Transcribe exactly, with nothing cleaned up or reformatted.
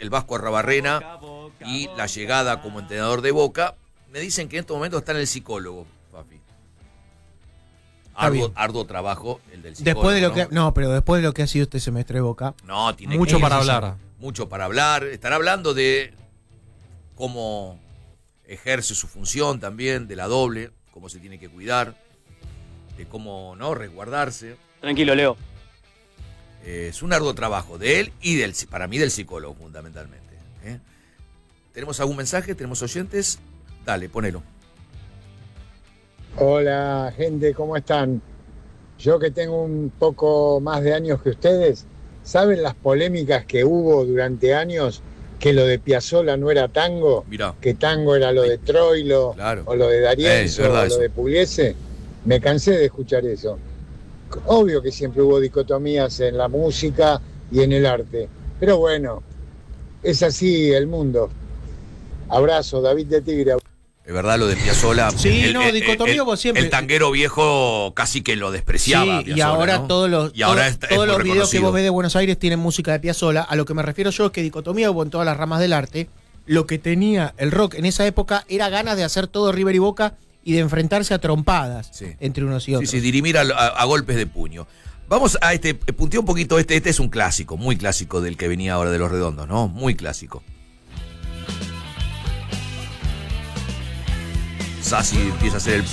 el Vasco Arrabarrena y la llegada como entrenador de Boca, me dicen que en estos momentos está en el psicólogo, Fafi. Arduo, arduo trabajo el del psicólogo. Después de lo ¿no? que no, pero después de lo que ha sido este semestre de Boca. No, tiene mucho que, para sí, hablar. Mucho para hablar. Estará hablando de cómo ejerce su función también, de la doble, cómo se tiene que cuidar, de cómo no resguardarse. Tranquilo, Leo. Eh, es un arduo trabajo de él y del, para mí del psicólogo fundamentalmente. ¿eh? ¿Tenemos algún mensaje? ¿Tenemos oyentes? Dale, ponelo. Hola gente, ¿cómo están? Yo que tengo un poco más de años que ustedes, ¿saben las polémicas que hubo durante años? Que lo de Piazzolla no era tango, Mirá. que tango era lo de Troilo, Claro. o lo de D'Arienzo, Eh, es verdad o lo eso. de Pugliese. Me cansé de escuchar eso. Obvio que siempre hubo dicotomías en la música y en el arte, pero bueno, es así el mundo. Abrazo, David de Tigre. Es verdad lo de Piazzolla. Sí, no, dicotomía vos siempre. El tanguero viejo casi que lo despreciaba. Sí, Piazzolla, y ahora ¿no? todos los, y ahora todo- es- es todos muy los videos que reconocido. vos ves de Buenos Aires tienen música de Piazzolla. A lo que me refiero yo es que dicotomía hubo en todas las ramas del arte. Lo que tenía el rock en esa época era ganas de hacer todo River y Boca y de enfrentarse a trompadas Sí. entre unos y Sí, otros. sí, dirimir a, a- a golpes de puño. Vamos a este, punteo un poquito, este, este es un clásico, muy clásico del que venía ahora de Los Redondos, ¿no? Muy clásico. Sassi empieza a hacer el